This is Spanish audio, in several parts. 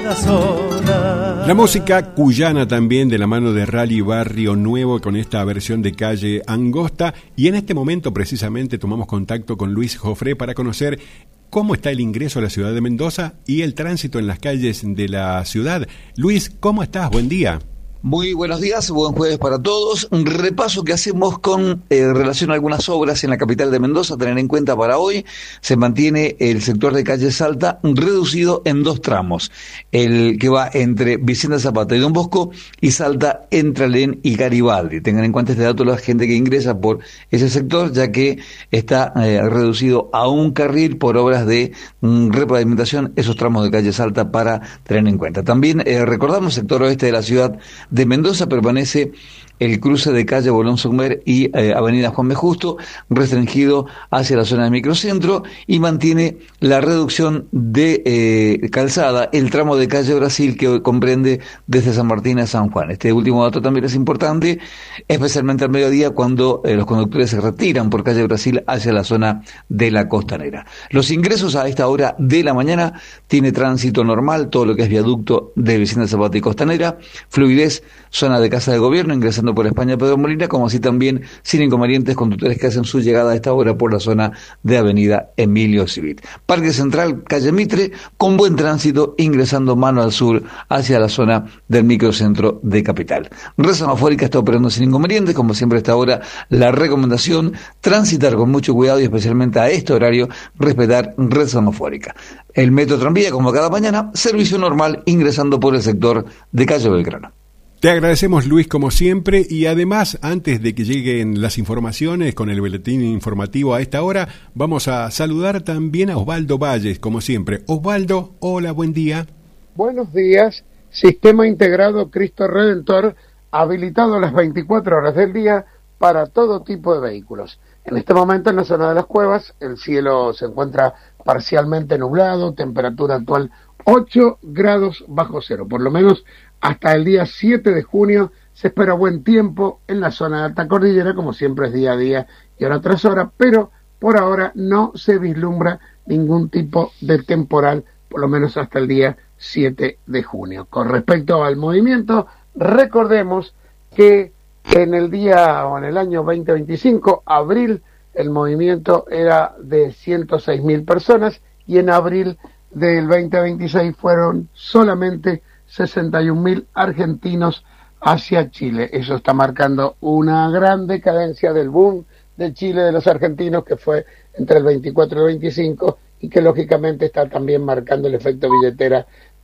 sola. La música cuyana también, de la mano de Rally Barrio Nuevo, con esta versión de Calle Angosta. Y en este momento precisamente tomamos contacto con Luis Jofré para conocer cómo está el ingreso a la ciudad de Mendoza y el tránsito en las calles de la ciudad. Luis, ¿cómo estás? Buen día. Muy buenos días, buen jueves para todos. Un repaso que hacemos con relación a algunas obras en la capital de Mendoza. Tener en cuenta para hoy, se mantiene el sector de calle Salta reducido en dos tramos. El que va entre Vicente Zapata y Don Bosco, y Salta entre Alén y Garibaldi. Tengan en cuenta este dato la gente que ingresa por ese sector, ya que está reducido a un carril por obras de repavimentación esos tramos de calle Salta, para tener en cuenta. También recordamos, el sector oeste de la ciudad de Mendoza permanece el cruce de calle Bolón Sumer y avenida Juan B. Justo, restringido hacia la zona del microcentro, y mantiene la reducción de calzada el tramo de calle Brasil, que comprende desde San Martín a San Juan. Este último dato también es importante, especialmente al mediodía, cuando los conductores se retiran por calle Brasil hacia la zona de la Costanera. Los ingresos a esta hora de la mañana tiene tránsito normal, todo lo que es viaducto de Vicente Zapata y Costanera, fluidez, zona de Casa de Gobierno, ingresando por España Pedro Molina, como así también sin inconvenientes conductores que hacen su llegada a esta hora por la zona de avenida Emilio Civit. Parque Central, calle Mitre, con buen tránsito, ingresando mano al sur hacia la zona del microcentro de Capital. Red semafórica está operando sin inconvenientes, como siempre a esta hora la recomendación, transitar con mucho cuidado y especialmente a este horario, respetar red semafórica. El metro tranvía, como cada mañana, servicio normal, ingresando por el sector de calle Belgrano. Te agradecemos, Luis, como siempre, y además, antes de que lleguen las informaciones con el boletín informativo a esta hora, vamos a saludar también a Osvaldo Valles, como siempre. Osvaldo, hola, buen día. Buenos días. Sistema integrado Cristo Redentor, habilitado las 24 horas del día para todo tipo de vehículos. En este momento, en la zona de las Cuevas, el cielo se encuentra parcialmente nublado, temperatura actual 8 grados bajo cero, por lo menos hasta el día 7 de junio se espera buen tiempo en la zona de alta cordillera, como siempre es día a día y hora tras hora, pero por ahora no se vislumbra ningún tipo de temporal, por lo menos hasta el día 7 de junio. Con respecto al movimiento, recordemos que en el día o en el año 2025, abril, el movimiento era de 106.000 personas, y en abril del 2026 fueron solamente 61.000 argentinos hacia Chile. Eso está marcando una gran decadencia del boom de Chile de los argentinos, que fue entre el 24 y el 25, y que lógicamente está también marcando el efecto billetera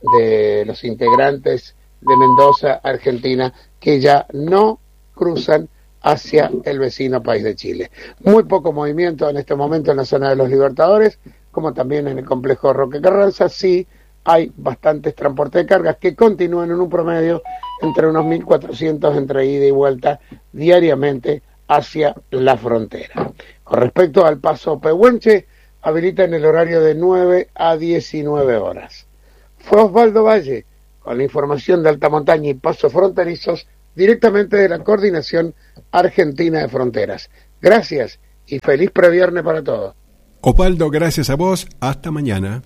de los integrantes de Mendoza, Argentina, que ya no cruzan hacia el vecino país de Chile. Muy poco movimiento en este momento en la zona de los Libertadores, como también en el complejo Roque Carranza. Sí hay bastantes transportes de cargas que continúan en un promedio entre unos 1.400 entre ida y vuelta diariamente hacia la frontera. Con respecto al paso Pehuenche, habilita en el horario de 9 a 19 horas. Fue Osvaldo Valle con la información de alta montaña y pasos fronterizos directamente de la Coordinación Argentina de Fronteras. Gracias y feliz previernes para todos. Osvaldo, gracias a vos. Hasta mañana.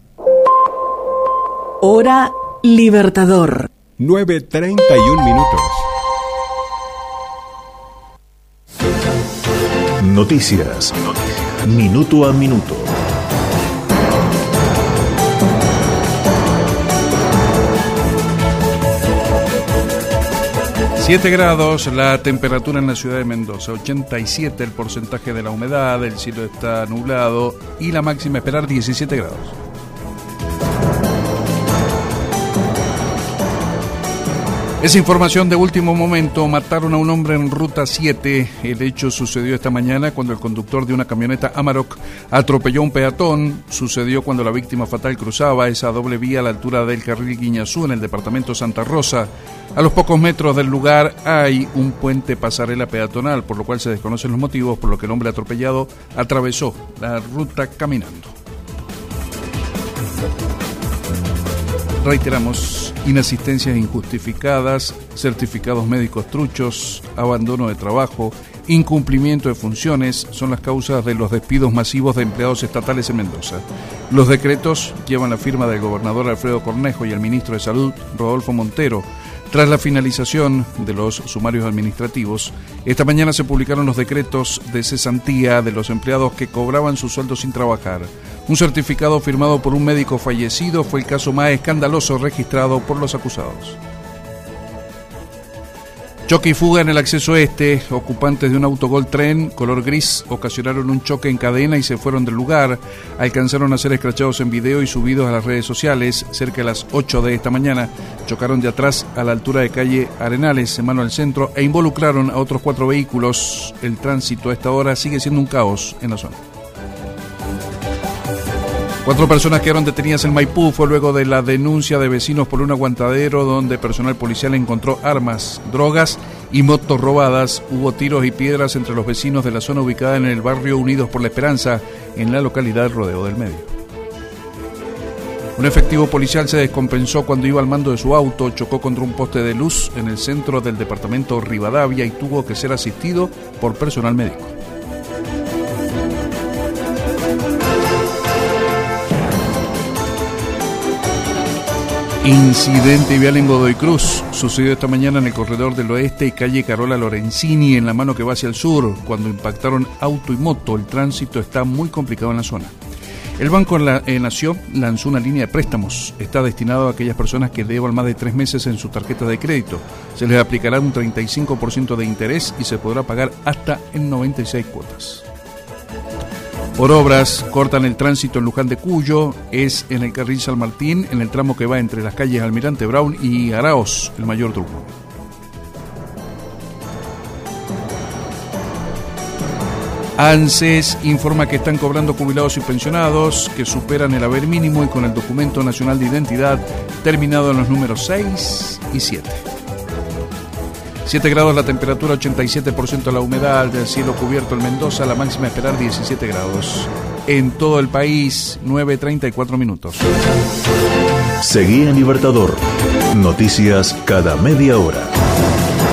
Hora Libertador. 9:31 minutos. Noticias. Minuto a minuto. Siete grados la temperatura en la ciudad de Mendoza, 87 el porcentaje de la humedad, el cielo está nublado y la máxima a esperar 17 grados. Es información de último momento. Mataron a un hombre en Ruta 7. El hecho sucedió esta mañana cuando el conductor de una camioneta Amarok atropelló a un peatón. Sucedió cuando la víctima fatal cruzaba esa doble vía a la altura del carril Guiñazú en el departamento Santa Rosa. A los pocos metros del lugar hay un puente pasarela peatonal, por lo cual se desconocen los motivos por lo que el hombre atropellado atravesó la ruta caminando. Reiteramos, inasistencias injustificadas, certificados médicos truchos, abandono de trabajo, incumplimiento de funciones son las causas de los despidos masivos de empleados estatales en Mendoza. Los decretos llevan la firma del gobernador Alfredo Cornejo y el ministro de Salud, Rodolfo Montero. Tras la finalización de los sumarios administrativos, esta mañana se publicaron los decretos de cesantía de los empleados que cobraban su sueldo sin trabajar. Un certificado firmado por un médico fallecido fue el caso más escandaloso registrado por los acusados. Choque y fuga en el acceso este. Ocupantes de un autogol tren color gris ocasionaron un choque en cadena y se fueron del lugar. Alcanzaron a ser escrachados en video y subidos a las redes sociales. Cerca de las 8 de esta mañana chocaron de atrás a la altura de calle Arenales, en mano al centro, e involucraron a otros 4 vehículos. El tránsito a esta hora sigue siendo un caos en la zona. 4 personas quedaron detenidas en Maipú. Fue luego de la denuncia de vecinos por un aguantadero donde personal policial encontró armas, drogas y motos robadas. Hubo tiros y piedras entre los vecinos de la zona ubicada en el barrio Unidos por la Esperanza, en la localidad Rodeo del Medio. Un efectivo policial se descompensó cuando iba al mando de su auto, chocó contra un poste de luz en el centro del departamento Rivadavia y tuvo que ser asistido por personal médico. Incidente vial en Godoy Cruz. Sucedió esta mañana en el corredor del oeste y calle Carola Lorenzini, en la mano que va hacia el sur. Cuando impactaron auto y moto, el tránsito está muy complicado en la zona. El Banco Nación lanzó una línea de préstamos. Está destinado a aquellas personas que deban más de 3 meses en su tarjeta de crédito. Se les aplicará un 35% de interés y se podrá pagar hasta en 96 cuotas. Por obras, cortan el tránsito en Luján de Cuyo, es en el carril San Martín, en el tramo que va entre las calles Almirante Brown y Araos, el mayor truco. ANSES informa que están cobrando jubilados y pensionados que superan el haber mínimo y con el documento nacional de identidad terminado en los números 6 y 7. 7 grados la temperatura, 87% la humedad, del cielo cubierto en Mendoza, la máxima a esperar 17 grados. En todo el país, 9:34 minutos. Seguí en Libertador. Noticias cada media hora.